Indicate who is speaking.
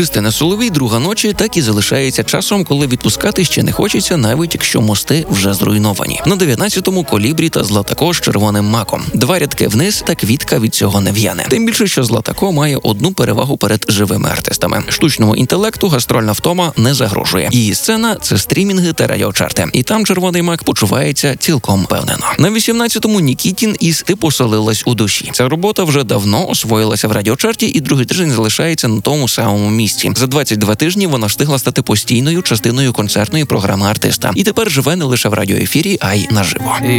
Speaker 1: Христина Соловій «Друга ночі» так і залишається часом, коли відпускати ще не хочеться, навіть якщо мости вже зруйновані. На 19-му «Колібрі» та «Златако» з червоним маком. 2 рядки вниз, та квітка від цього не в'яне. Тим більше, що «Златако» має одну перевагу перед живими артистами. Штучному інтелекту гастрольна втома не загрожує. Її сцена – це стрімінги та радіочарти. І там червоний мак почувається цілком впевнено. На 18-му Нікітін із «Ти посолилась у душі». Ця робота вже давно освоїлася в радіочарті і другий тиждень залишається на тому самому місці. За 22 тижні вона встигла стати постійною частиною концертної програми артиста. І тепер живе не лише в радіоефірі, а й наживо.